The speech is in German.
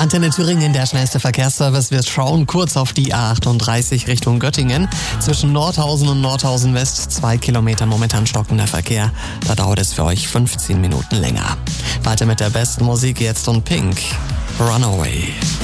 Antenne Thüringen, der schnellste Verkehrsservice. Wir schauen kurz auf die A38 Richtung Göttingen. Zwischen Nordhausen und Nordhausen West 2 Kilometer momentan stockender Verkehr. Da dauert es für euch 15 Minuten länger. Weiter mit der besten Musik jetzt und Pink. Runaway.